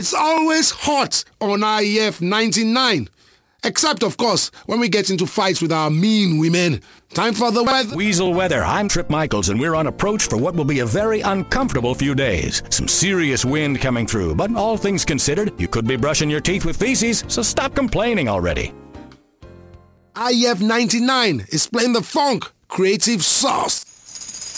It's always hot on IEF 99. Except, of course, when we get into fights with our mean women. Time for the weather. Weasel Weather. I'm Trip Michaels, and we're on approach for what will be a very uncomfortable few days. Some serious wind coming through, but all things considered, you could be brushing your teeth with feces, so stop complaining already. IEF 99 is playing the funk creative sauce.